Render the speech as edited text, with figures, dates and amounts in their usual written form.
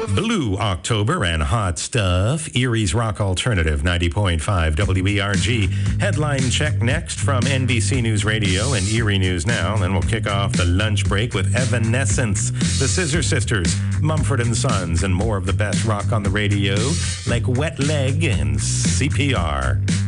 Blue October and Hot Stuff. Erie's Rock Alternative, 90.5 WERG. Headline check next from NBC News Radio and Erie News Now. Then we'll kick off the lunch break with Evanescence, the Scissor Sisters, Mumford & Sons, and more of the best rock on the radio, like Wet Leg and CPR.